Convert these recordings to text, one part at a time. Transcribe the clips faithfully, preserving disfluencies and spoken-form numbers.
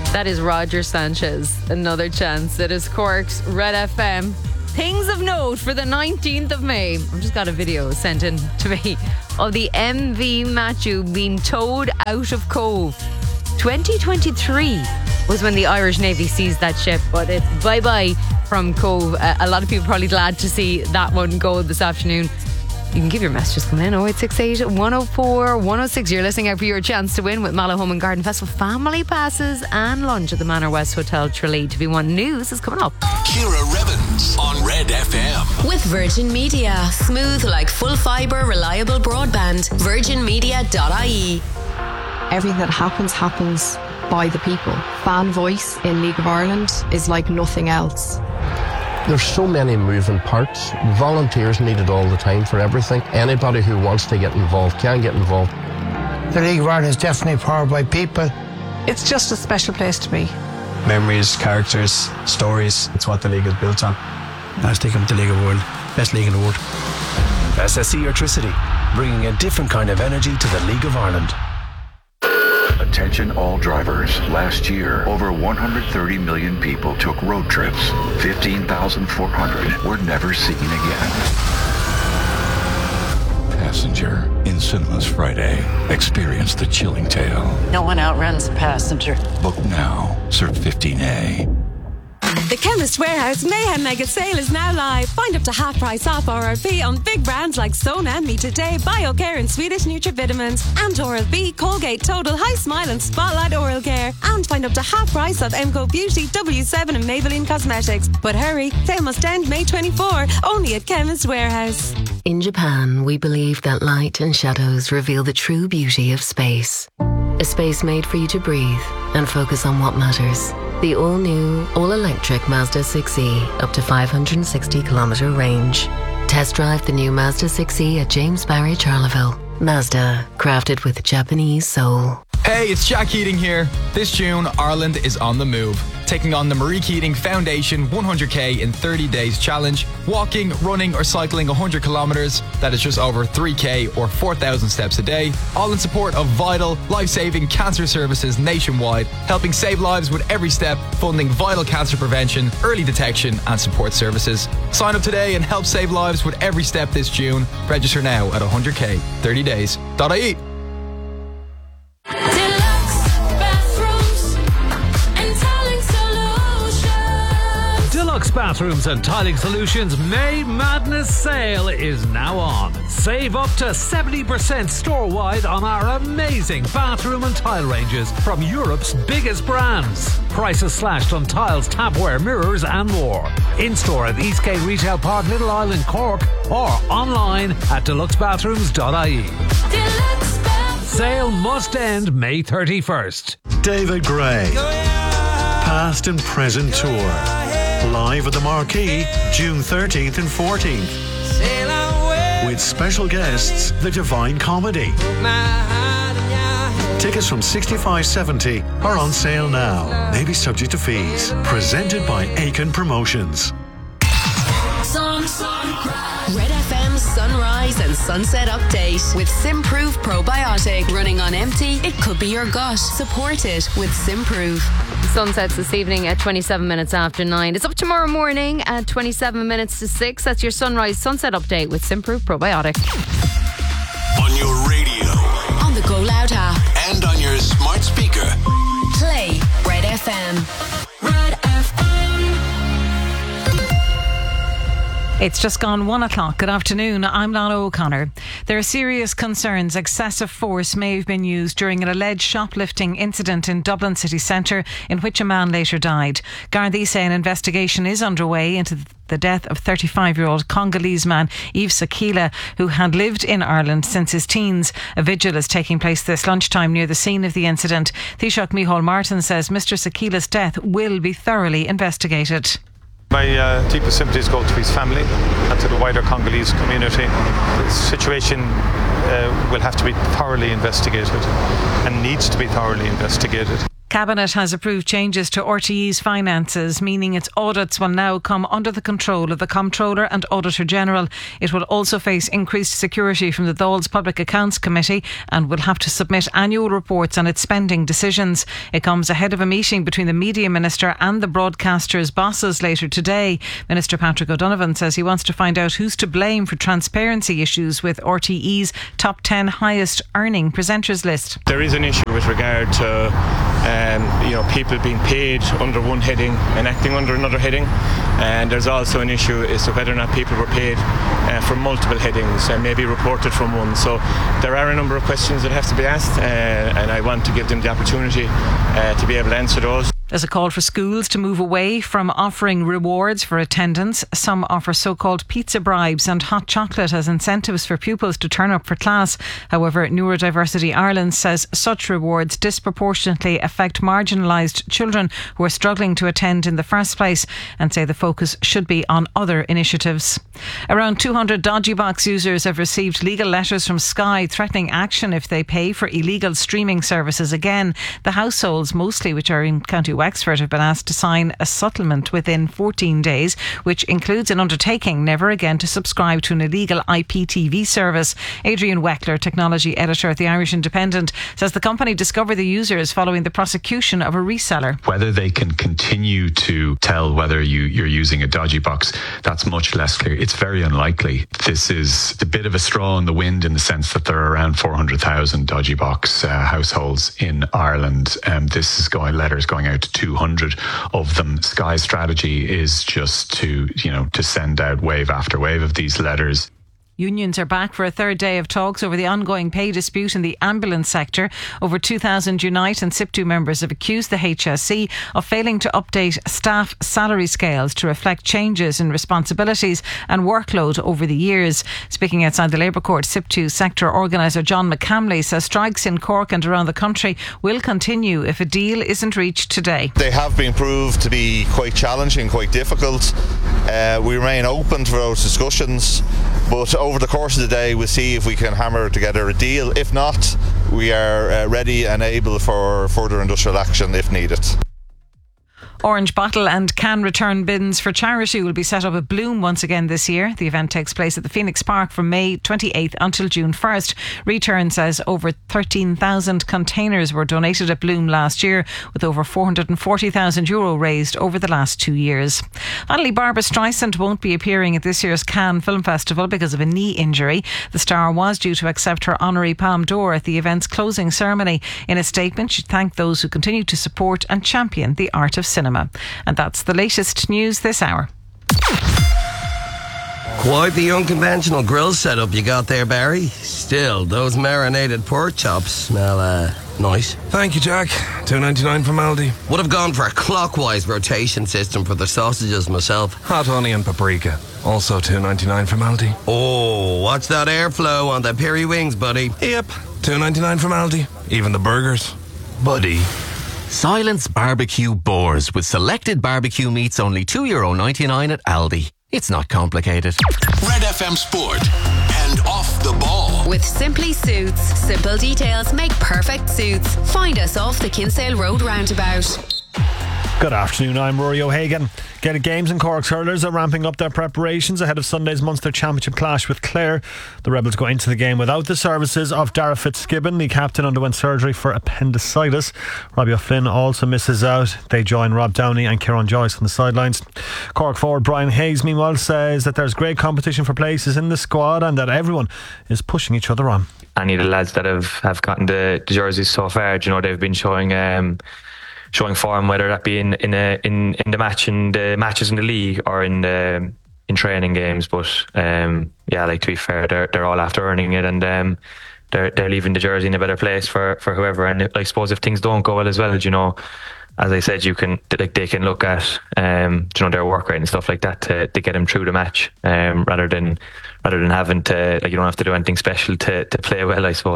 That is Roger Sanchez. Another chance. It is Cork's Red F M. Things of note for the nineteenth of May. I've just got a video sent in to me of the M V Matthew being towed out of Cove. twenty twenty-three was when the Irish Navy seized that ship, but it's bye-bye from Cove. Uh, a lot of people probably glad to see that one go this afternoon. You can give your messages come in oh eight six eight, one oh four, one oh six. You're listening out for your chance to win with Mallow Home and Garden Festival family passes and lunch at the Manor West Hotel Tralee. To be one news is coming up. Ciara Revens on Red F M. With Virgin Media. Smooth like full fibre, reliable broadband. virgin media dot I E. Everything that happens, happens by the people. Fan voice in League of Ireland is like nothing else. There's so many moving parts. Volunteers needed all the time for everything. Anybody who wants to get involved can get involved. The League of Ireland is definitely powered by people. It's just a special place to be. Memories, characters, stories. It's what the league is built on. I stick with the League of the World. Best league in the world. S S E Electricity, bringing a different kind of energy to the League of Ireland. Attention all drivers. Last year, over one hundred thirty million people took road trips. fifteen thousand four hundred were never seen again. Passenger in cinemas Friday. Experience the chilling tale. No one outruns a passenger. Book now. Cert fifteen A. The Chemist Warehouse Mayhem Mega Sale is now live. Find up to half price off R R B on big brands like Sona and Me Today, BioCare and Swedish Nutrivitamins, and Oral-B, Colgate Total, High Smile and Spotlight Oral Care. And find up to half price of M C O Beauty, W seven and Maybelline Cosmetics. But hurry, sale must end May twenty-fourth, only at Chemist Warehouse. In Japan, we believe that light and shadows reveal the true beauty of space. A space made for you to breathe and focus on what matters. The all-new, all-electric Mazda six E, up to five hundred sixty kilometre range. Test drive the new Mazda six E at James Barry Charleville. Mazda, crafted with Japanese soul. Hey, it's Jack Keating here. This June, Ireland is on the move, taking on the Marie Keating Foundation one hundred K in thirty days challenge. Walking, running or cycling one hundred kilometres, that is just over three K or four thousand steps a day, all in support of vital, life-saving cancer services nationwide, helping save lives with every step, funding vital cancer prevention, early detection and support services. Sign up today and help save lives with every step this June. Register now at one hundred K, thirty days dot I E. Deluxe Bathrooms and Tiling Solutions May Madness Sale is now on. Save up to seventy percent store-wide on our amazing bathroom and tile ranges from Europe's biggest brands. Prices slashed on tiles, tapware, mirrors and more. In-store at Eastgate Retail Park, Little Island, Cork, or online at deluxe bathrooms dot I E. Sale must end May thirty-first. David Gray, Past and Present Tour. Live at the Marquee, June thirteenth and fourteenth. With special guests, The Divine Comedy. Tickets from sixty-five seventy are on sale now. Maybe subject to fees. Presented by Aiken Promotions. Red F M's Sunrise and Sunset Update with Simprove Probiotic. Running on empty, it could be your gut. Support it with Simprove. Sunsets this evening at twenty-seven minutes after nine. It's up tomorrow morning at twenty-seven minutes to six. That's your Sunrise Sunset Update with Simprove Probiotic. On your radio. On the Go Loud app. And on your smart speaker. Play Red F M. Red F M. It's just gone one o'clock. Good afternoon. I'm Lana O'Connor. There are serious concerns excessive force may have been used during an alleged shoplifting incident in Dublin city centre in which a man later died. Gardaí say an investigation is underway into the death of thirty-five-year-old Congolese man Yves Sakila, who had lived in Ireland since his teens. A vigil is taking place this lunchtime near the scene of the incident. Taoiseach Micheál Martin says Mister Sakila's death will be thoroughly investigated. My uh, deepest sympathies go to his family and to the wider Congolese community. The situation uh, will have to be thoroughly investigated and needs to be thoroughly investigated. Cabinet has approved changes to R T E's finances, meaning its audits will now come under the control of the Comptroller and Auditor General. It will also face increased security from the Dáil's Public Accounts Committee and will have to submit annual reports on its spending decisions. It comes ahead of a meeting between the Media Minister and the broadcasters' bosses later today. Minister Patrick O'Donovan says he wants to find out who's to blame for transparency issues with R T E's top ten highest earning presenters list. There is an issue with regard to Um, you know, people being paid under one heading and acting under another heading, and there's also an issue as to whether or not people were paid uh, from multiple headings and maybe reported from one. So there are a number of questions that have to be asked, uh, and I want to give them the opportunity uh, to be able to answer those. There's a call for schools to move away from offering rewards for attendance. Some offer so-called pizza bribes and hot chocolate as incentives for pupils to turn up for class. However, Neurodiversity Ireland says such rewards disproportionately affect marginalised children who are struggling to attend in the first place, and say the focus should be on other initiatives. Around two hundred Dodgy Box users have received legal letters from Sky threatening action if they pay for illegal streaming services again. The households, mostly which are in County Wexford, have been asked to sign a settlement within fourteen days, which includes an undertaking never again to subscribe to an illegal I P T V service. Adrian Weckler, technology editor at the Irish Independent, says the company discovered the users following the prosecution of a reseller. Whether they can continue to tell whether you, you're using a dodgy box, that's much less clear. It's very unlikely. This is a bit of a straw in the wind in the sense that there are around four hundred thousand dodgy box uh, households in Ireland. Um, this is going letters going out to two hundred of them. Sky's strategy is just to, you know, to send out wave after wave of these letters. Unions are back for a third day of talks over the ongoing pay dispute in the ambulance sector. Over two thousand Unite and SIPTU members have accused the H S E of failing to update staff salary scales to reflect changes in responsibilities and workload over the years. Speaking outside the Labour Court, SIPTU sector organiser John McCamley says strikes in Cork and around the country will continue if a deal isn't reached today. They have been proved to be quite challenging, quite difficult. Uh, we remain open to those discussions, but over the course of the day we'll see if we can hammer together a deal. If not, we are uh, ready and able for further industrial action if needed. Orange bottle and can return bins for charity will be set up at Bloom once again this year. The event takes place at the Phoenix Park from May twenty-eighth until June first. Return says over thirteen thousand containers were donated at Bloom last year, with over four hundred forty thousand euro raised over the last two years. Finally, Barbra Streisand won't be appearing at this year's Cannes Film Festival because of a knee injury. The star was due to accept her honorary Palme d'Or at the event's closing ceremony. In a statement, she thanked those who continue to support and champion the art of cinema. And that's the latest news this hour. Quite the unconventional grill setup you got there, Barry. Still, those marinated pork chops smell uh, nice. Thank you, Jack. two ninety-nine from Aldi. Would have gone for a clockwise rotation system for the sausages myself. Hot honey and paprika. Also two ninety-nine from Aldi. Oh, what's that airflow on the peri wings, buddy? Yep, two ninety-nine from Aldi. Even the burgers. Buddy. Silence Barbecue Boars with selected barbecue meats only two euro ninety-nine at Aldi. It's not complicated. Red F M Sport and Off the Ball. With Simply Suits. Simple details make perfect suits. Find us off the Kinsale Road roundabout. Good afternoon, I'm Rory O'Hagan. Gaelic Games and Cork's hurlers are ramping up their preparations ahead of Sunday's Munster Championship clash with Clare. The Rebels go into the game without the services of Dara Fitzgibbon. The captain underwent surgery for appendicitis. Robbie O'Flynn also misses out. They join Rob Downey and Kieran Joyce on the sidelines. Cork forward Brian Hayes, meanwhile, says that there's great competition for places in the squad and that everyone is pushing each other on. Any of the lads that have, have gotten the, the jerseys so far, you know, they've been showing... Um, showing form, whether that be in in a, in in the match in the matches in the league or in the, in training games. But um, yeah, like to be fair, they're they're all after earning it, and um, they're they're leaving the jersey in a better place for, for whoever. And I suppose if things don't go well as well, you know, as I said, you can like they can look at um, you know, their work rate and stuff like that to, to get them through the match, um, rather than rather than having to, like, you don't have to do anything special to, to play well, I suppose.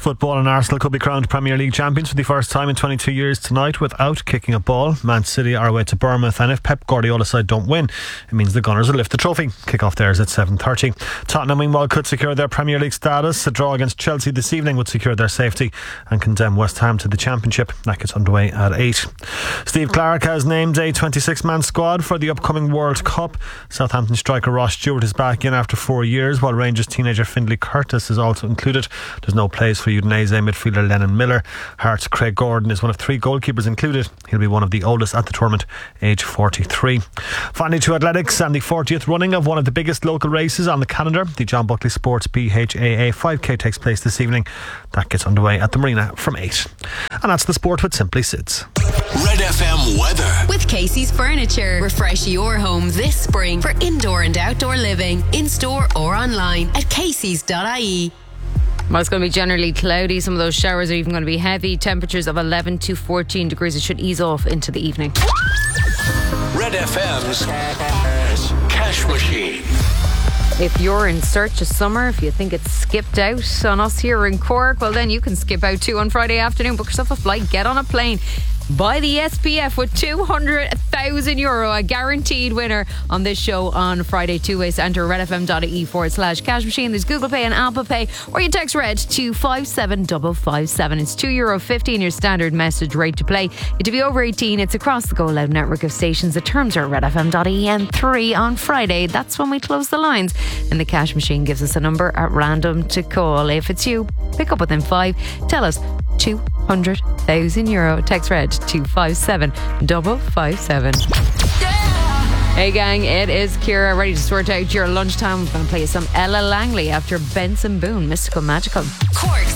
Football and Arsenal could be crowned Premier League champions for the first time in twenty-two years tonight without kicking a ball. Man City are away to Bournemouth, and if Pep Guardiola's side don't win, it means the Gunners will lift the trophy. Kick-off there is at seven thirty. Tottenham meanwhile could secure their Premier League status. A draw against Chelsea this evening would secure their safety and condemn West Ham to the Championship. That gets underway at eight. Steve Clarke has named a twenty-six man squad for the upcoming World Cup. Southampton striker Ross Stewart is back in after four years, while Rangers teenager Findlay Curtis is also included. There's no place for Udinese midfielder Lennon Miller. Hearts' Craig Gordon is one of three goalkeepers included. He'll be one of the oldest at the tournament, age forty-three. Finally to athletics and the fortieth running of one of the biggest local races on the calendar. The John Buckley Sports B H A A five K takes place this evening. That gets underway at the Marina from eight. And that's the sport with Simply Sids. Red F M weather. With Casey's Furniture. Refresh your home this spring for indoor and outdoor living. In store or online at caseys dot I E. Well, it's going to be generally cloudy. Some of those showers are even going to be heavy. Temperatures of eleven to fourteen degrees. It should ease off into the evening. Red F M's Cash Machine. If you're in search of summer, if you think it's skipped out on us here in Cork, well then you can skip out too on Friday afternoon. Book yourself a flight, get on a plane. Buy the S P F with two hundred thousand euro, a guaranteed winner on this show on Friday. Two ways to enter redfm.ie forward slash cash machine. There's Google Pay and Apple Pay, or you text RED to five seven five five seven. It's two euro fifty in your standard message rate to play. To be over eighteen, it's across the Go Loud network of stations. The terms are at redfm.ie, and three on Friday. That's when we close the lines. And the cash machine gives us a number at random to call. If it's you, pick up within five. Tell us two hundred thousand euro. Text RED to five seven five five seven. Hey gang, it is Ciara, ready to sort out your lunchtime. We're going to play you some Ella Langley after Benson Boone, Mystical Magical. Cork's